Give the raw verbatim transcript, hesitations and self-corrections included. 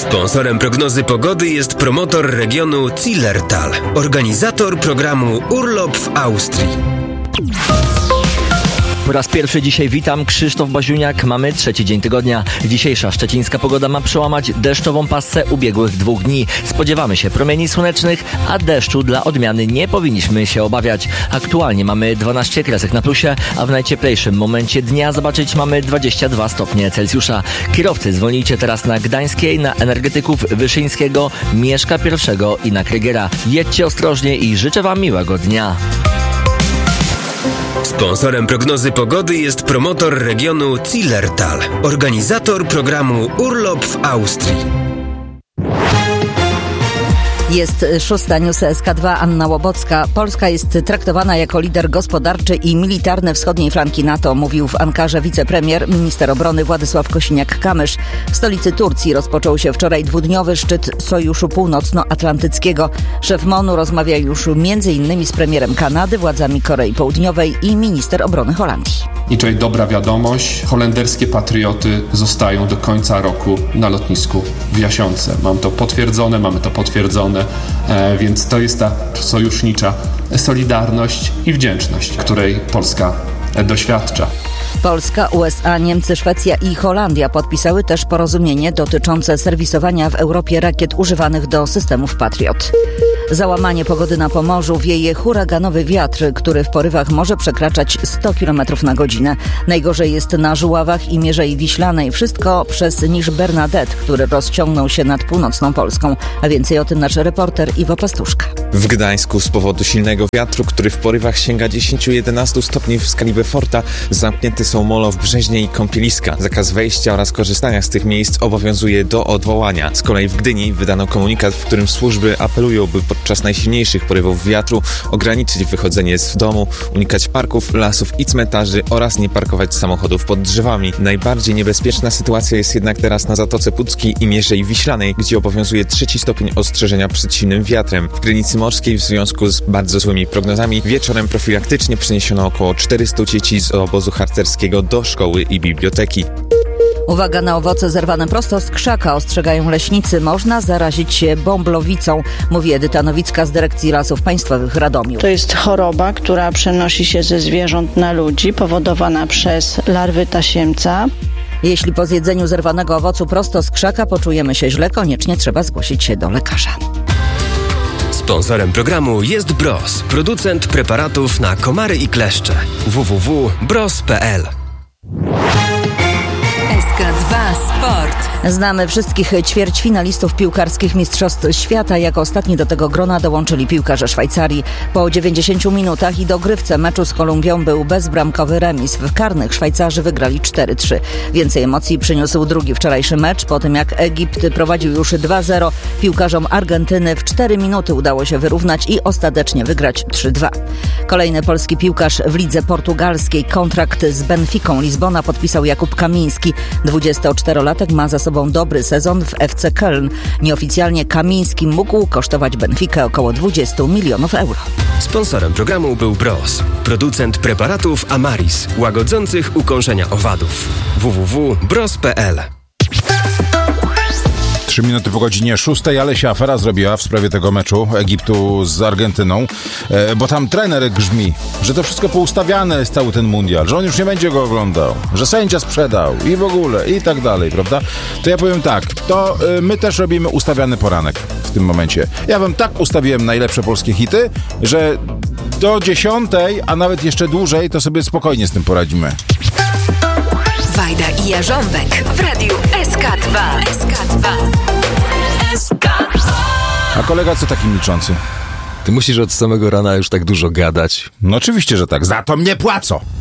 Sponsorem prognozy pogody jest promotor regionu Zillertal, organizator programu Urlop w Austrii. Po raz pierwszy dzisiaj witam, Krzysztof Baziuniak, mamy trzeci dzień tygodnia. Dzisiejsza szczecińska pogoda ma przełamać deszczową passę ubiegłych dwóch dni. Spodziewamy się promieni słonecznych, a deszczu dla odmiany nie powinniśmy się obawiać. Aktualnie mamy dwanaście kresek na plusie, a w najcieplejszym momencie dnia zobaczyć mamy dwadzieścia dwa stopnie Celsjusza. Kierowcy zwolnijcie teraz na Gdańskiej, na energetyków Wyszyńskiego, Mieszka pierwszego i na Krygiera. Jedźcie ostrożnie i życzę Wam miłego dnia. Sponsorem prognozy pogody jest promotor regionu Zillertal, organizator programu Urlop w Austrii. Jest szósta, news S K dwa, Anna Łobocka. Polska jest traktowana jako lider gospodarczy i militarny wschodniej flanki NATO, mówił w Ankarze wicepremier, minister obrony Władysław Kosiniak-Kamysz. W stolicy Turcji rozpoczął się wczoraj dwudniowy szczyt Sojuszu Północnoatlantyckiego. Szef M O N-u rozmawia już między innymi z premierem Kanady, władzami Korei Południowej i minister obrony Holandii. I tutaj dobra wiadomość, holenderskie patrioty zostają do końca roku na lotnisku w Jasiące. Mam to potwierdzone, mamy to potwierdzone, e, więc to jest ta sojusznicza solidarność i wdzięczność, której Polska doświadcza. Polska, U S A, Niemcy, Szwecja i Holandia podpisały też porozumienie dotyczące serwisowania w Europie rakiet używanych do systemów Patriot. Załamanie pogody na Pomorzu, wieje huraganowy wiatr, który w porywach może przekraczać sto kilometrów na godzinę. Najgorzej jest na Żuławach i Mierzei Wiślanej. Wszystko przez niż Bernadette, który rozciągnął się nad północną Polską. A więcej o tym nasz reporter Iwo Pastuszka. W Gdańsku z powodu silnego wiatru, który w porywach sięga dziesięć do jedenastu stopni w skali Beauforta, zamknięte są molo w Brzeźnie i kąpieliska. Zakaz wejścia oraz korzystania z tych miejsc obowiązuje do odwołania. Z kolei w Gdyni wydano komunikat, w którym służby apelują, by podczas najsilniejszych porywów wiatru ograniczyć wychodzenie z domu, unikać parków, lasów i cmentarzy oraz nie parkować samochodów pod drzewami. Najbardziej niebezpieczna sytuacja jest jednak teraz na Zatoce Puckiej i Mierzei Wiślanej, gdzie obowiązuje trzeci stopień ostrzeżenia przed silnym wiatrem. W Krynicy Morskiej w związku z bardzo złymi prognozami wieczorem profilaktycznie przeniesiono około czterystu dzieci z obozu harcerskiego do szkoły i biblioteki. Uwaga na owoce zerwane prosto z krzaka, ostrzegają leśnicy. Można zarazić się bąblowicą, mówi Edyta Nowicka z Dyrekcji Lasów Państwowych w Radomiu. To jest choroba, która przenosi się ze zwierząt na ludzi, powodowana przez larwy tasiemca. Jeśli po zjedzeniu zerwanego owocu prosto z krzaka poczujemy się źle, koniecznie trzeba zgłosić się do lekarza. Sponsorem programu jest Bros, producent preparatów na komary i kleszcze. w w w kropka bros kropka p l. S K dwa Sport. Znamy wszystkich ćwierćfinalistów piłkarskich Mistrzostw Świata. Jako ostatni do tego grona dołączyli piłkarze Szwajcarii. Po dziewięćdziesięciu minutach i dogrywce meczu z Kolumbią był bezbramkowy remis. W karnych Szwajcarzy wygrali cztery trzy. Więcej emocji przyniósł drugi wczorajszy mecz. Po tym jak Egipt prowadził już dwa zero, piłkarzom Argentyny w cztery minuty udało się wyrównać i ostatecznie wygrać trzy dwa. Kolejny polski piłkarz w lidze portugalskiej. Kontrakt z Benficą Lizbona podpisał Jakub Kamiński. dwudziestoczterolatek ma za sobą dobry sezon w F C Köln. Nieoficjalnie Kamiński mógł kosztować Benfikę około dwadzieścia milionów euro. Sponsorem programu był Bros, producent preparatów Amaris, łagodzących ukąszenia owadów. w w w kropka bros kropka p l. Trzy minuty po godzinie szóstej, ale się afera zrobiła w sprawie tego meczu Egiptu z Argentyną, e, bo tam trener grzmi, że to wszystko poustawiane jest cały ten mundial, że on już nie będzie go oglądał, że sędzia sprzedał i w ogóle i tak dalej, prawda? To ja powiem tak, to e, my też robimy ustawiany poranek w tym momencie. Ja wam tak ustawiłem najlepsze polskie hity, że do dziesiątej, a nawet jeszcze dłużej, to sobie spokojnie z tym poradzimy. Wajda i Jarząbek w radiu S K dwa. S K dwa. S K dwa. A kolega co taki milczący? Ty musisz od samego rana już tak dużo gadać. No oczywiście, że tak. Za to mnie płacą.